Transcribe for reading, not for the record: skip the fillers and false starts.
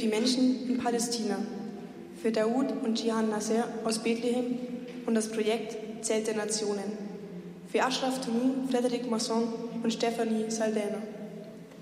Menschen in Palästina, für Daoud und Jihan Nasser aus Bethlehem und das Projekt Zelt der Nationen, für Ashraf Tunu, Frederic Masson und Stephanie Saldana.